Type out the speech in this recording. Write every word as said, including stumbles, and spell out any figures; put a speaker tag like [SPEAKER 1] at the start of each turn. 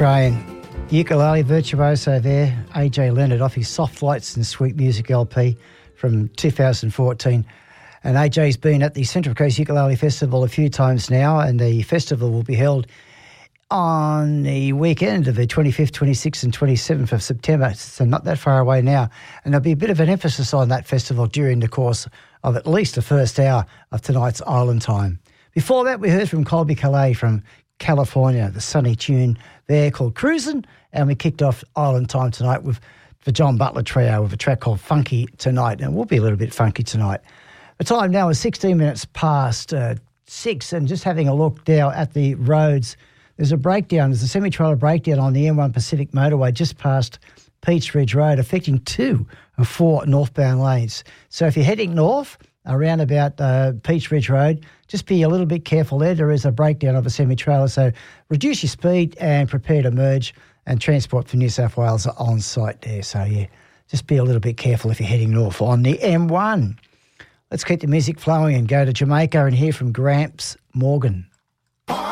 [SPEAKER 1] Australian ukulele virtuoso there, A J Leonard, off his Soft Lights and Sweet Music L P from two thousand fourteen. And A J's been at the Central Coast Ukulele Festival a few times now, and the festival will be held on the weekend of the twenty-fifth, twenty-sixth and twenty-seventh of September, so not that far away now. And there'll be a bit of an emphasis on that festival during the course of at least the first hour of tonight's Island Time. Before that, we heard from Colby Calais from California, the sunny tune there called Cruisin', and we kicked off Island Time tonight with the John Butler Trio with a track called Funky Tonight, and it will be a little bit funky tonight. The time now is sixteen minutes past uh, six, and just having a look now at the roads, there's a breakdown, there's a semi-trailer breakdown on the M one Pacific Motorway just past Peach Ridge Road, affecting two of four northbound lanes. So if you're heading north around about uh, Peach Ridge Road, just be a little bit careful there. There is a breakdown of a semi-trailer, so reduce your speed and prepare to merge, and Transport for New South Wales are on site there. So, yeah, just be a little bit careful if you're heading north on the M one. Let's keep the music flowing and go to Jamaica and hear from Gramps Morgan.